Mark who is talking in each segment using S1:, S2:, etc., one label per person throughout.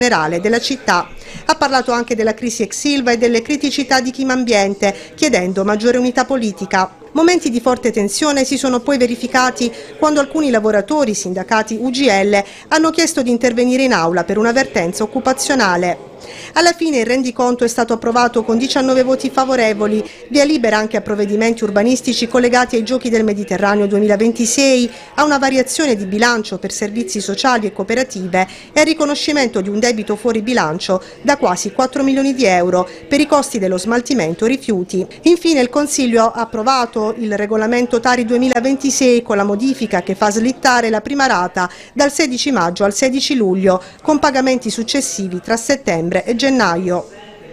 S1: generale della città. Ha parlato anche della crisi ex Ilva e delle criticità di Chimambiente, chiedendo maggiore unità politica. Momenti di forte tensione si sono poi verificati quando alcuni lavoratori, sindacati UGL, hanno chiesto di intervenire in aula per un'avvertenza occupazionale. Alla fine il rendiconto è stato approvato con 19 voti favorevoli, via libera anche a provvedimenti urbanistici collegati ai Giochi del Mediterraneo 2026, a una variazione di bilancio per servizi sociali e cooperative e al riconoscimento di un debito fuori bilancio da quasi 4 milioni di euro per i costi dello smaltimento rifiuti. Infine il Consiglio ha approvato il regolamento Tari 2026 con la modifica che fa slittare la prima rata dal 16 maggio al 16 luglio, con pagamenti successivi tra settembre e gennaio.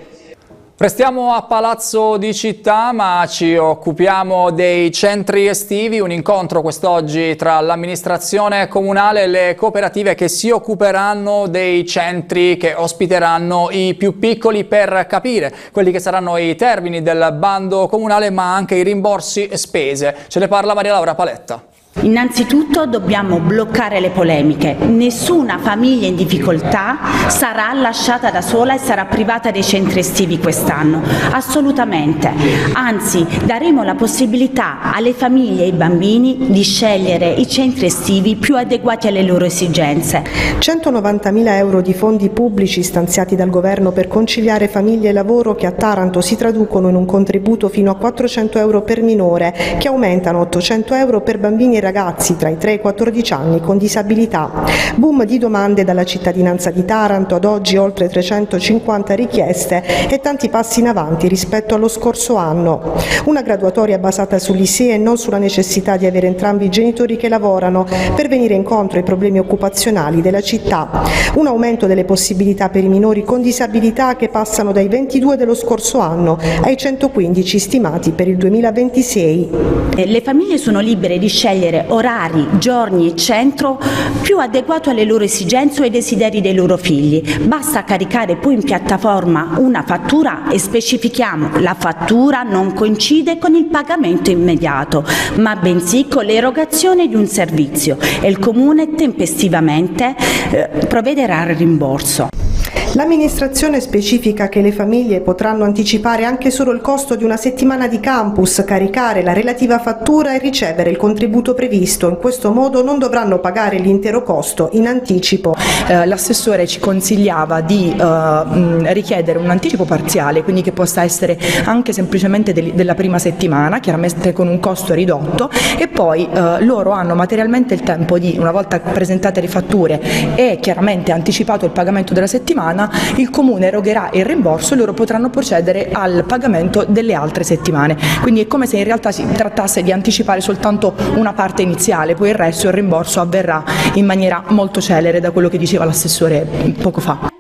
S2: Restiamo a Palazzo di Città, ma ci occupiamo dei centri estivi. Un incontro quest'oggi tra l'amministrazione comunale e le cooperative che si occuperanno dei centri che ospiteranno i più piccoli per capire quelli che saranno i termini del bando comunale, ma anche i rimborsi spese. Ce ne parla Maria Laura Paletta.
S3: Innanzitutto dobbiamo bloccare le polemiche. Nessuna famiglia in difficoltà sarà lasciata da sola e sarà privata dei centri estivi quest'anno, assolutamente. Anzi, daremo la possibilità alle famiglie e ai bambini di scegliere i centri estivi più adeguati alle loro esigenze.
S1: 190.000 euro di fondi pubblici stanziati dal governo per conciliare famiglia e lavoro, che a Taranto si traducono in un contributo fino a 400 euro per minore, che aumentano 800 euro per bambini e ragazzi tra i 3 e i 14 anni con disabilità. Boom di domande dalla cittadinanza di Taranto, ad oggi oltre 350 richieste e tanti passi in avanti rispetto allo scorso anno. Una graduatoria basata sull'ISEE e non sulla necessità di avere entrambi i genitori che lavorano per venire incontro ai problemi occupazionali della città. Un aumento delle possibilità per i minori con disabilità che passano dai 22 dello scorso anno ai 115 stimati per il 2026.
S3: Le famiglie sono libere di scegliere orari, giorni e centro più adeguato alle loro esigenze e ai desideri dei loro figli. Basta caricare poi in piattaforma una fattura e specifichiamo: la fattura non coincide con il pagamento immediato, ma bensì con l'erogazione di un servizio e il Comune tempestivamente provvederà al rimborso.
S1: L'amministrazione specifica che le famiglie potranno anticipare anche solo il costo di una settimana di campus, caricare la relativa fattura e ricevere il contributo previsto. In questo modo non dovranno pagare l'intero costo in anticipo.
S4: L'assessore ci consigliava di richiedere un anticipo parziale, quindi che possa essere anche semplicemente della prima settimana, chiaramente con un costo ridotto, e poi loro hanno materialmente il tempo di, una volta presentate le fatture e chiaramente anticipato il pagamento della settimana, il Comune erogherà il rimborso e loro potranno procedere al pagamento delle altre settimane. Quindi è come se in realtà si trattasse di anticipare soltanto una parte iniziale, poi il resto, il rimborso, avverrà in maniera molto celere, da quello che diceva l'assessore poco fa.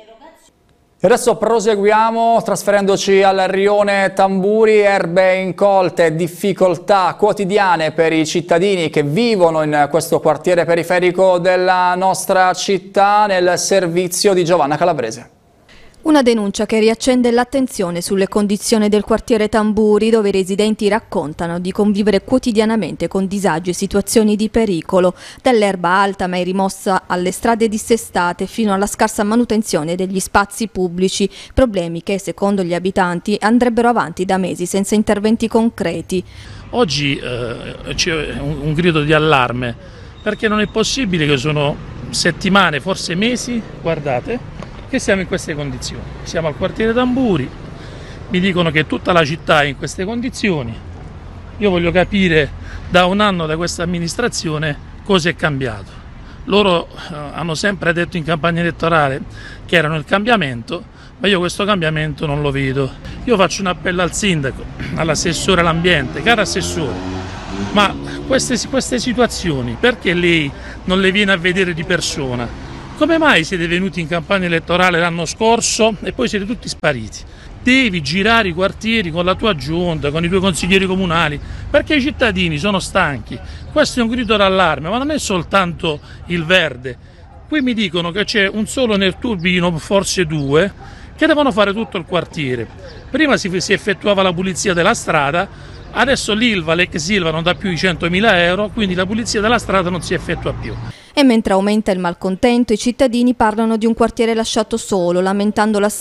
S2: E adesso proseguiamo trasferendoci al rione Tamburi. Erbe incolte, difficoltà quotidiane per i cittadini che vivono in questo quartiere periferico della nostra città, nel servizio di Giovanna Calabrese.
S5: Una denuncia che riaccende l'attenzione sulle condizioni del quartiere Tamburi, dove i residenti raccontano di convivere quotidianamente con disagi e situazioni di pericolo, dall'erba alta mai rimossa alle strade dissestate fino alla scarsa manutenzione degli spazi pubblici, problemi che secondo gli abitanti andrebbero avanti da mesi senza interventi concreti.
S6: Oggi c'è un grido di allarme, perché non è possibile che sono settimane, forse mesi, guardate, che siamo in queste condizioni. Siamo al quartiere Tamburi, mi dicono che tutta la città è in queste condizioni. Io voglio capire da un anno da questa amministrazione cosa è cambiato. Loro hanno sempre detto in campagna elettorale che erano il cambiamento, ma io questo cambiamento non lo vedo. Io faccio un appello al sindaco, all'assessore all'ambiente: caro assessore, ma queste situazioni perché lei non le viene a vedere di persona? Come mai siete venuti in campagna elettorale l'anno scorso e poi siete tutti spariti? Devi girare i quartieri con la tua giunta, con i tuoi consiglieri comunali, perché i cittadini sono stanchi. Questo è un grido d'allarme, ma non è soltanto il verde. Qui mi dicono che c'è un solo Nerturbino, forse due, che devono fare tutto il quartiere. Prima si effettuava la pulizia della strada, adesso l'Ilva, l'ex Ilva, non dà più i 100.000 euro, quindi la pulizia della strada non si effettua più.
S5: E mentre aumenta il malcontento, i cittadini parlano di un quartiere lasciato solo, lamentando l'assenza